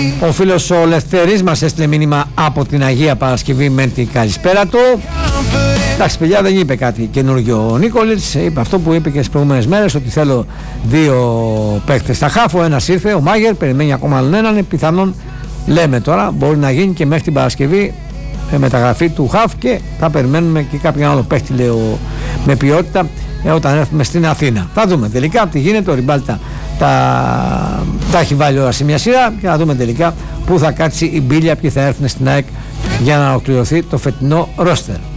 Ο φίλος ο Λευτέρης μας έστειλε μήνυμα από την Αγία Παρασκευή με την καλησπέρα του. Εντάξει παιδιά, δεν είπε κάτι καινούργιο ο Νίκολιτς, είπε αυτό που είπε και τις προηγούμενες μέρες, ότι θέλω 2 παίκτες στα χαφ. Ο ένας ήρθε, ο Μάγερ, περιμένει ακόμα άλλον έναν, πιθανόν λέμε τώρα μπορεί να γίνει και μέχρι την Παρασκευή μεταγραφή του χαφ, και θα περιμένουμε και κάποιον άλλο παίκτη, λέω, με ποιότητα όταν έρθουμε στην Αθήνα. Θα δούμε τελικά τι γίνεται. Ο Ριμπάλτα τα έχει βάλει όλα σε μια σειρά και θα δούμε τελικά πού θα κάτσει η μπίλια, ποιοι θα έρθουν στην ΑΕΚ για να ολοκληρωθεί το φετινό ρόστερ.